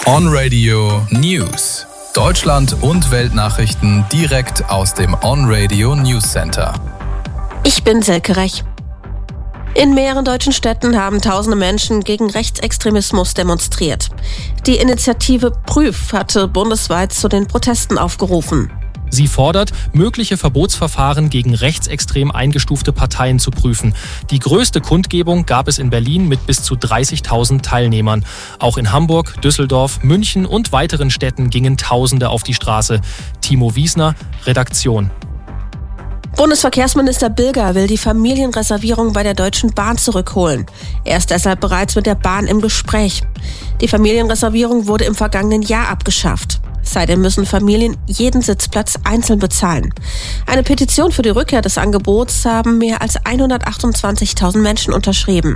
On Radio News. Deutschland und Weltnachrichten direkt aus dem On Radio News Center. Ich bin Silke Rech. In mehreren deutschen Städten haben tausende Menschen gegen Rechtsextremismus demonstriert. Die Initiative Prüf hatte bundesweit zu den Protesten aufgerufen. Sie fordert, mögliche Verbotsverfahren gegen rechtsextrem eingestufte Parteien zu prüfen. Die größte Kundgebung gab es in Berlin mit bis zu 30.000 Teilnehmern. Auch in Hamburg, Düsseldorf, München und weiteren Städten gingen Tausende auf die Straße. Timo Wiesner, Redaktion. Bundesverkehrsminister Bilger will die Familienreservierung bei der Deutschen Bahn zurückholen. Er ist deshalb bereits mit der Bahn im Gespräch. Die Familienreservierung wurde im vergangenen Jahr abgeschafft. Seitdem müssen Familien jeden Sitzplatz einzeln bezahlen. Eine Petition für die Rückkehr des Angebots haben mehr als 128.000 Menschen unterschrieben.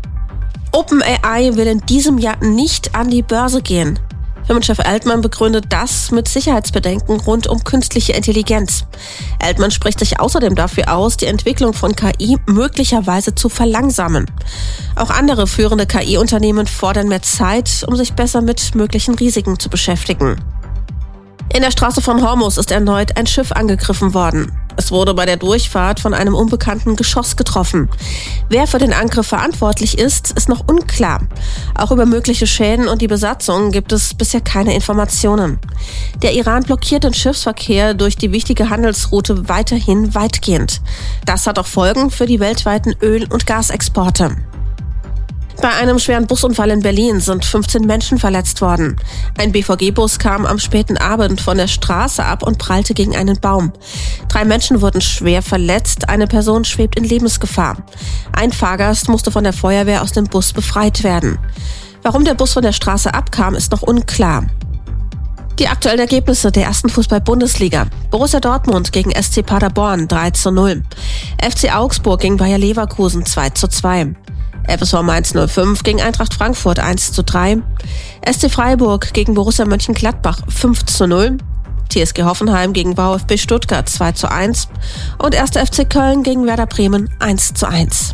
OpenAI will in diesem Jahr nicht an die Börse gehen. Firmenchef Altman begründet das mit Sicherheitsbedenken rund um künstliche Intelligenz. Altman spricht sich außerdem dafür aus, die Entwicklung von KI möglicherweise zu verlangsamen. Auch andere führende KI-Unternehmen fordern mehr Zeit, um sich besser mit möglichen Risiken zu beschäftigen. In der Straße von Hormuz ist erneut ein Schiff angegriffen worden. Es wurde bei der Durchfahrt von einem unbekannten Geschoss getroffen. Wer für den Angriff verantwortlich ist, ist noch unklar. Auch über mögliche Schäden und die Besatzung gibt es bisher keine Informationen. Der Iran blockiert den Schiffsverkehr durch die wichtige Handelsroute weiterhin weitgehend. Das hat auch Folgen für die weltweiten Öl- und Gasexporte. Bei einem schweren Busunfall in Berlin sind 15 Menschen verletzt worden. Ein BVG-Bus kam am späten Abend von der Straße ab und prallte gegen einen Baum. 3 Menschen wurden schwer verletzt, eine Person schwebt in Lebensgefahr. Ein Fahrgast musste von der Feuerwehr aus dem Bus befreit werden. Warum der Bus von der Straße abkam, ist noch unklar. Die aktuellen Ergebnisse der ersten Fußball-Bundesliga. Borussia Dortmund gegen SC Paderborn 3:0. FC Augsburg gegen Bayer Leverkusen 2:2. FSV Mainz 05 gegen Eintracht Frankfurt 1:3. SC Freiburg gegen Borussia Mönchengladbach 5:0. TSG Hoffenheim gegen VfB Stuttgart 2:1. Und 1. FC Köln gegen Werder Bremen 1:1.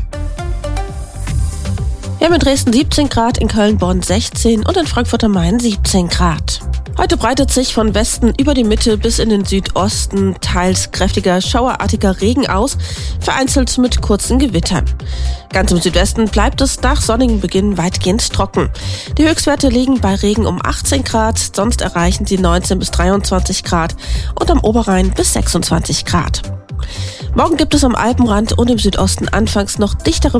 Wir haben in Dresden 17 Grad, in Köln-Bonn 16 und in Frankfurt am Main 17 Grad. Heute breitet sich von Westen über die Mitte bis in den Südosten teils kräftiger, schauerartiger Regen aus, vereinzelt mit kurzen Gewittern. Ganz im Südwesten bleibt es nach sonnigem Beginn weitgehend trocken. Die Höchstwerte liegen bei Regen um 18 Grad, sonst erreichen sie 19 bis 23 Grad und am Oberrhein bis 26 Grad. Morgen gibt es am Alpenrand und im Südosten anfangs noch dichtere